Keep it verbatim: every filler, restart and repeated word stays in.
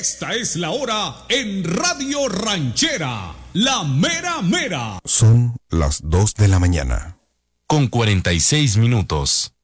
Esta es la hora en Radio Ranchera, la mera mera. Son las dos de la mañana. Con cuarenta y seis minutos.